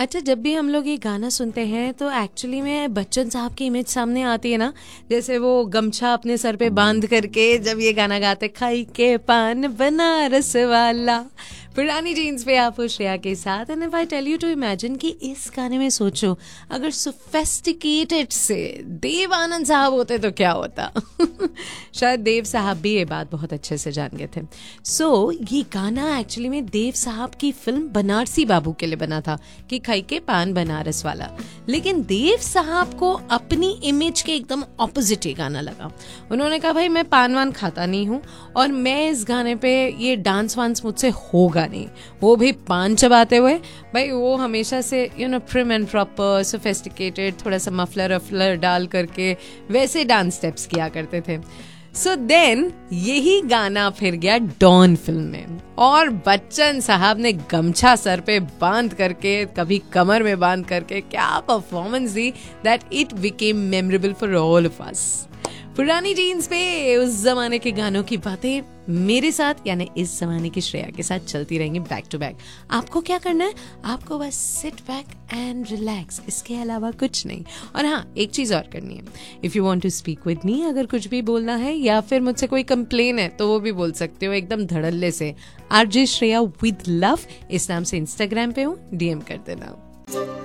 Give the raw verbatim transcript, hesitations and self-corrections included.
अच्छा, जब भी हम लोग ये गाना सुनते हैं तो एक्चुअली में बच्चन साहब की इमेज सामने आती है ना, जैसे वो गमछा अपने सर पे बांध करके जब ये गाना गाते, खाई के पान बनारस वाला, पुरानी जीन्स पे आप हो श्रेया के साथ। And if I tell you to imagine कि इस गाने में सोचो अगर सोफेस्टिकेटेड से देव आनंद साहब होते तो क्या होता। शायद देव साहब भी ये बात बहुत अच्छे से जान गए थे। सो so, ये गाना एक्चुअली में देव साहब की फिल्म बनारसी बाबू के लिए बना था कि खाई के पान बनारस वाला, लेकिन देव साहब को अपनी इमेज के एकदम ऑपोजिट ये गाना लगा। उन्होंने कहा भाई मैं पान वान खाता नहीं हूँ और मैं इस गाने पे ये डांस वांस मुझसे होगा नहीं, वो भी पान चबाते हुए। भाई वो हमेशा से you know prim and proper sophisticated, थोड़ा सा मफलर अफलर डाल करके वैसे डांस स्टेप्स किया करते थे। सो so देन यही गाना फिर गया डॉन फिल्म में और बच्चन साहब ने गमछा सर पे बांध करके, कभी कमर में बांध करके क्या performance the that it became memorable for all of us. पुरानी जीन्स पे उस जमाने के गानों की बातें मेरे साथ यानी इस जमाने की श्रेया के साथ चलती रहेंगी बैक टू बैक। आपको क्या करना है, आपको बस सिट बैक एंड रिलैक्स, इसके अलावा कुछ नहीं। और हाँ, एक चीज और करनी है, if you want to speak with me, अगर कुछ भी बोलना है या फिर मुझसे कोई कंप्लेन है तो वो भी बोल सकते हो एकदम धड़ल्ले से। आरजे श्रेया विद लव इस नाम से इंस्टाग्राम पे हूँ, डीएम कर देना।